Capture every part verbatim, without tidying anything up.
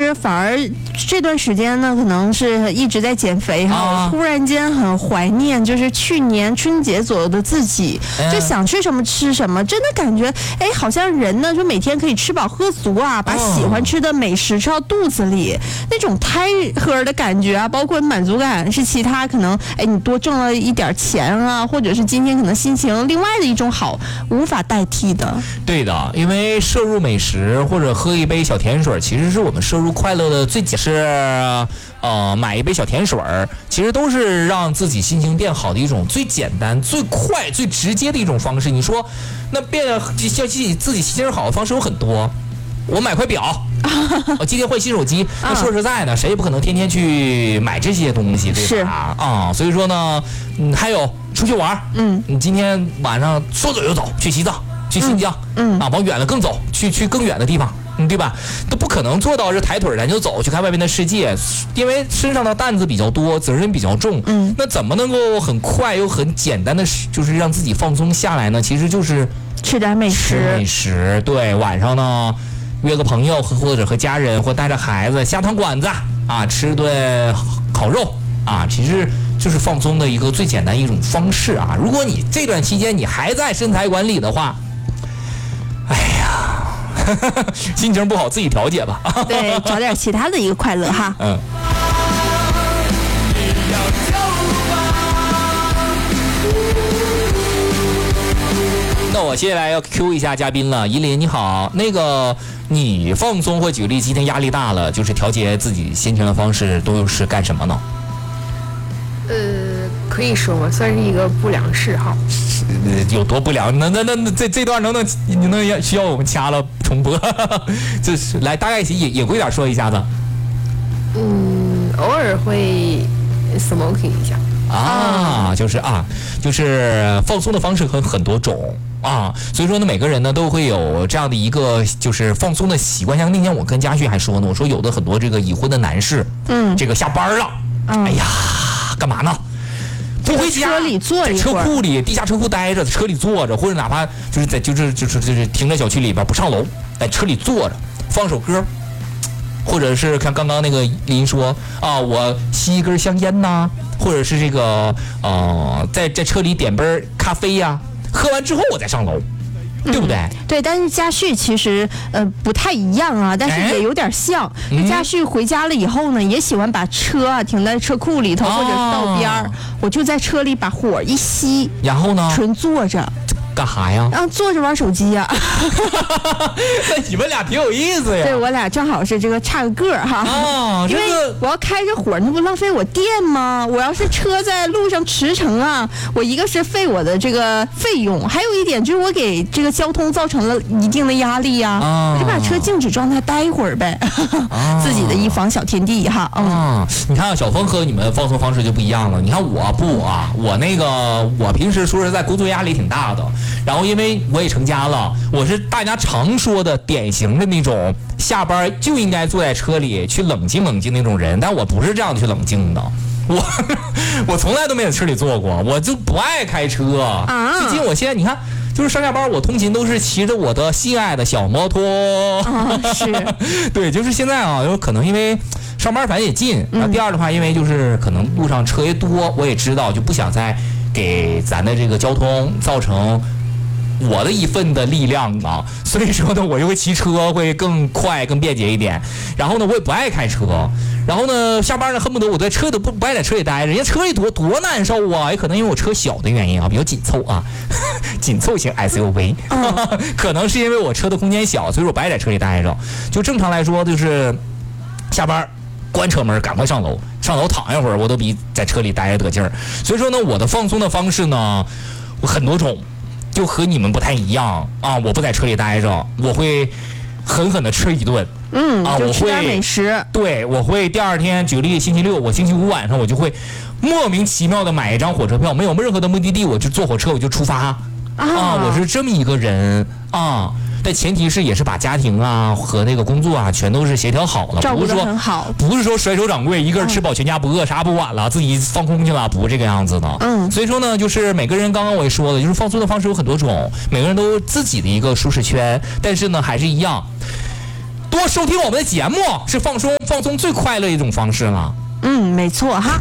实反而这段时间呢，可能是一直在减肥哈，啊、突然间很怀念，就是去年春节左右的自己，嗯、就想吃什么吃什么，真的感觉哎，好像人呢，就每天可以吃饱喝足啊，把喜欢吃的美食吃到肚子里，哦、那种开喝的感觉啊，包括满足感，是其他可能哎你多挣了一点钱啊，或者是今天可能心情另外的一种好，无法代替的。 对的，因为摄入美食或者喝一杯小甜水，其实是我们摄入快乐的最简是呃买一杯小甜水，其实都是让自己心情变好的一种最简单、最快、最直接的一种方式。你说，那变像自己自己心情好的方式有很多。我买块表，我今天换新手机。那说实在的，谁也不可能天天去买这些东西，对吧？啊、嗯，所以说呢，嗯，还有出去玩，嗯，你今天晚上说走就走，去西藏，去新疆，嗯，嗯啊，往远了更走，去去更远的地方。嗯，对吧？都不可能做到是抬腿咱就走去看外面的世界，因为身上的担子比较多，责任比较重。嗯，那怎么能够很快又很简单的，就是让自己放松下来呢？其实就是吃点美食。 吃美食，对，晚上呢约个朋友或者和家人或带着孩子下趟馆子啊，吃顿烤肉啊，其实就是放松的一个最简单一种方式啊。如果你这段期间你还在身材管理的话，哎呀。心情不好自己调节吧。 对，找点其他的一个快乐哈。嗯。 那我接下来要 Q 一下嘉宾了，依林你好，那个你放松或举例今天压力大了，就是调节自己心情的方式都是干什么呢？ 呃，可以说我算是一个不良嗜好。 有多不良？那那那那这这段能不能你能需要我们掐了重播？就是来大概也也会点说一下子。 嗯，偶尔会 smoking 一下。 啊，就是啊，就是放松的方式很很多种啊，所以说呢，每个人呢都会有这样的一个就是放松的习惯。像那天我跟嘉旭还说呢，我说有的很多这个已婚的男士，嗯，这个下班了，嗯、哎呀，干嘛呢？不回家， 车里坐一在车库里、地下车库待着，在车里坐着，或者哪怕就是在就是就是就是停在小区里边不上楼，在车里坐着放首歌，或者是看刚刚那个林说啊，我吸一根香烟呐，或者是这个呃，在在车里点杯咖啡呀、啊，喝完之后我再上楼。对不对？ 嗯、对，但是嘉旭其实呃不太一样啊，但是也有点像。哎、嘉旭回家了以后呢，也喜欢把车啊停在车库里头，哦、或者是道边儿，我就在车里把火一吸， 然后呢， 纯坐着。 干啥呀？ 啊，坐着玩手机呀、啊。 那你们俩挺有意思呀。 对，我俩正好是这个差个个儿哈。 哦， 因为我要开着火，那不浪费我电吗？我要是车在路上驰骋啊，我一个是费我的这个费用，还有一点就是我给这个交通造成了一定的压力呀、啊。哦、我就把车静止状态待一会儿呗，哦、自己的一方小天地哈。嗯， 哦、你看小峰和你们放松方式就不一样了。你看我不啊，我那个我平时说实在工作压力挺大的。然后因为我也成家了，我是大家常说的典型的那种下班就应该坐在车里去冷静冷静那种人，但我不是这样去冷静的，我我从来都没在车里坐过，我就不爱开车啊。最近我现在你看，就是上下班我通勤都是骑着我的心爱的小摩托。 啊，是， 对，就是现在啊，有可能因为上班反正也近，然后第二的话，因为就是可能路上车也多，我也知道就不想再给咱的这个交通造成我的一份的力量啊，所以说呢，我就会骑车会更快、更便捷一点。然后呢，我也不爱开车。然后呢，下班呢，恨不得我在车里不不爱在车里待着，人家车里多多难受啊！也可能因为我车小的原因啊，比较紧凑啊，紧凑型 S U V，、嗯、可能是因为我车的空间小，所以我不爱在车里待着。就正常来说，就是下班关车门，赶快上楼，上楼躺一会儿，我都比在车里待着得劲儿。所以说呢，我的放松的方式呢，我很多种。就和你们不太一样啊！我不在车里待着，我会狠狠的吃一顿， 嗯啊， 我会美食。 对，我会第二天，举例星期六，我星期五晚上我就会莫名其妙的买一张火车票，没有任何的目的地，我就坐火车我就出发啊！啊我是这么一个人啊。但前提是也是把家庭啊和那个工作啊全都是协调好了， 照顾得很好， 不是说甩手掌柜一个人吃饱全家不饿，啥不管了，自己放空去了，不是这个样子的。嗯，所以说呢，就是每个人刚刚我也说了，就是放松的方式有很多种，每个人都有自己的一个舒适圈，但是呢还是一样， 多收听我们的节目是放松放松最快乐的一种方式了。 嗯，没错哈。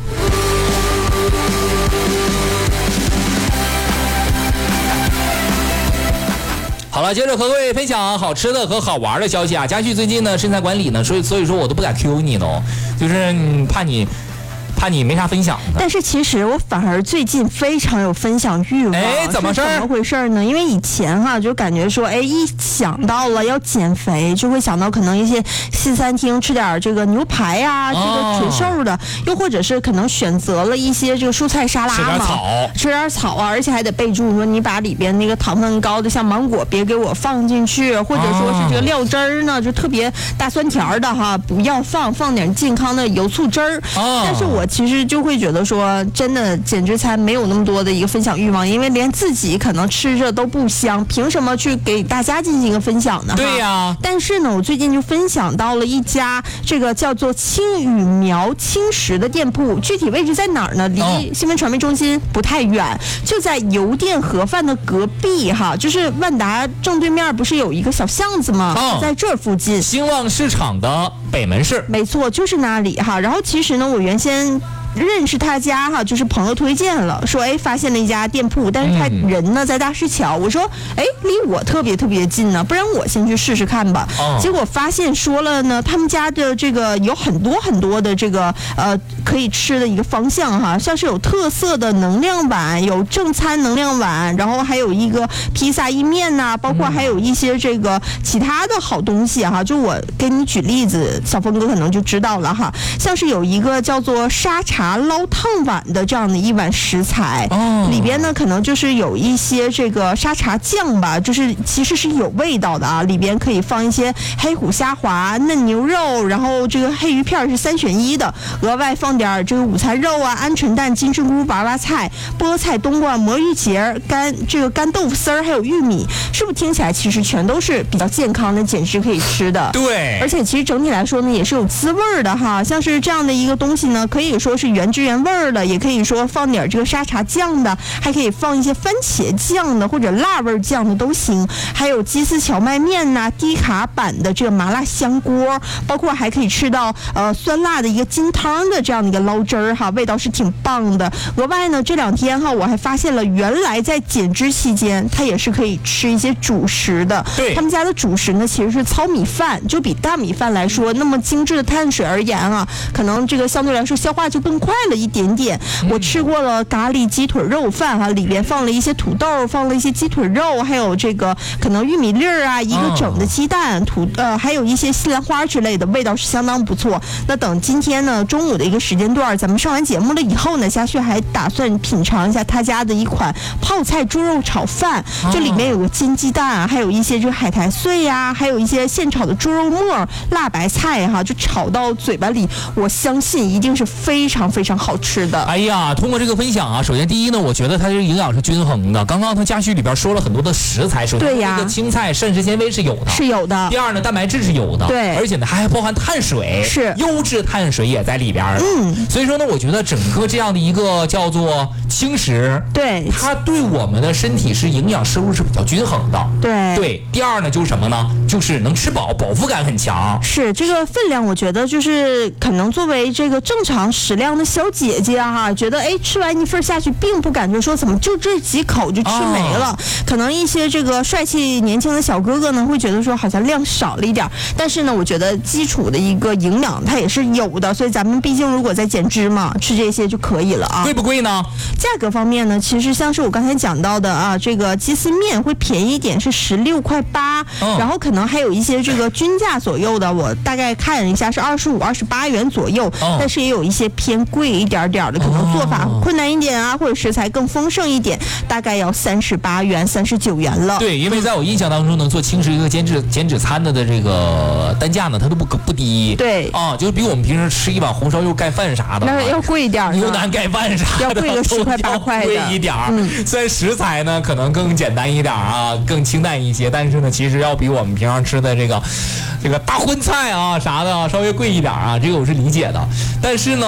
好了，接着和各位分享好吃的和好玩的消息啊。佳旭最近呢身材管理呢，所以所以说我都不敢 Q 你喽，就是怕你。怕你没啥分享的， 但是其实我反而最近非常有分享欲望。 哎，怎么事儿？ 怎么回事呢？因为以前哈就感觉说，哎，一想到了要减肥，就会想到可能一些西餐厅吃点这个牛排呀、啊，这个纯瘦的，哦、又或者是可能选择了一些这个蔬菜沙拉嘛， 吃点草， 吃点草啊，而且还得备注说你把里边那个糖分高的像芒果别给我放进去，或者说是这个料汁儿呢，就特别大酸甜的哈，不要放，放点健康的油醋汁儿。哦、但是我其实就会觉得说，真的减脂餐没有那么多的一个分享欲望，因为连自己可能吃着都不香，凭什么去给大家进行一个分享呢？ 对呀、啊。 但是呢，我最近就分享到了一家这个叫做青羽苗轻食的店铺，具体位置在哪儿呢？离新闻传媒中心不太远，就在邮电盒饭的隔壁哈，就是万达正对面不是有一个小巷子吗？哦、在这附近， 兴旺市场的北门市。 没错，就是那里哈。然后其实呢，我原先认识他家哈，就是朋友推荐了，说哎发现了一家店铺，但是他人呢在大石桥，我说哎离我特别特别近呢，不然我先去试试看吧。哦、结果发现说了呢，他们家的这个有很多很多的这个呃可以吃的一个方向哈，像是有特色的能量碗，有正餐能量碗，然后还有一个披萨意面呐、啊，包括还有一些这个其他的好东西哈。就我给你举例子，小峰哥可能就知道了哈，像是有一个叫做沙茶捞烫碗的这样的一碗食材，哦、里边呢可能就是有一些这个沙茶酱吧，就是其实是有味道的啊，里边可以放一些黑虎虾滑、嫩牛肉，然后这个黑鱼片是三选一的，额外放点这个午餐肉啊、鹌鹑蛋、金针菇、娃娃菜、菠菜、冬瓜、魔芋结、干这个干豆腐丝儿，还有玉米，是不是听起来其实全都是比较健康的减脂可以吃的？ 对， 而且其实整体来说呢，也是有滋味的哈。像是这样的一个东西呢，可以说是原汁原味的，也可以说放点这个沙茶酱的，还可以放一些番茄酱的或者辣味酱的都行。还有鸡丝荞麦面呐、啊，低卡版的这个麻辣香锅，包括还可以吃到呃酸辣的一个金汤的这样的一个捞汁儿哈，味道是挺棒的。额外呢，这两天哈，我还发现了原来在减脂期间，它也是可以吃一些主食的。 对， 他们家的主食呢其实是糙米饭，就比大米饭来说，那么精致的碳水而言啊，可能这个相对来说消化就更快了一点点。嗯、我吃过了咖喱鸡腿肉饭哈，里边放了一些土豆，放了一些鸡腿肉，还有这个可能玉米粒儿啊，一个整的鸡蛋，土呃还有一些西兰花之类的，味道是相当不错。那等今天呢中午的一个时间段，咱们上完节目了以后呢，佳旭还打算品尝一下他家的一款泡菜猪肉炒饭，这里面有个煎鸡蛋，还有一些这个海苔碎呀、啊，还有一些现炒的猪肉末、辣白菜哈，就炒到嘴巴里，我相信一定是非常非常好吃的。 哎呀，通过这个分享啊，首先第一呢，我觉得它这个营养是均衡的。刚刚他家序里边说了很多的食材，首先这个青菜膳食纤维是有的， 是有的。 第二呢，蛋白质是有的， 对， 而且呢还包含碳水， 是优质碳水也在里边。嗯，所以说呢，我觉得整个这样的一个叫做轻食， 对， 它对我们的身体是营养摄入是比较均衡的。 对对，第二呢就是什么呢？就是能吃饱，饱腹感很强。 是这个分量，我觉得就是可能作为这个正常食量的小姐姐哈、啊，觉得哎吃完一份下去，并不感觉说怎么就这几口就吃没了。哦、可能一些这个帅气年轻的小哥哥呢，会觉得说好像量少了一点，但是呢，我觉得基础的一个营养它也是有的，所以咱们毕竟如果在减脂嘛，吃这些就可以了啊。 贵不贵呢？ 价格方面呢，其实像是我刚才讲到的啊，这个鸡丝面会便宜一点，是十六块八，然后可能还有一些这个均价左右的，我大概看了一下是二十五、二十八元左右，哦、但是也有一些偏贵一点点的，可能做法困难一点啊，或者食材更丰盛一点，大概要三十八元、三十九元了。 对，因为在我印象当中呢，做轻食一个减脂减脂餐的的这个单价呢，它都不不低。 对啊， 就是比我们平时吃一碗红烧肉盖饭啥的， 那要贵一点， 牛腩盖饭啥的要贵个十块八块的， 贵一点。嗯，虽然食材呢可能更简单一点啊，更清淡一些，但是呢，其实要比我们平常吃的这个这个大荤菜啊啥的稍微贵一点啊，这个我是理解的。但是呢，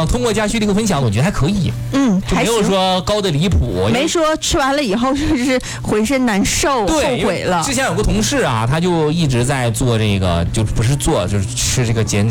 呃，通过佳旭这个分享，我觉得还可以。 嗯， 就没有说高的离谱， 没说吃完了以后就是浑身难受，后悔了。 之前有个同事啊，他就一直在做这个，就不是做，就是吃这个减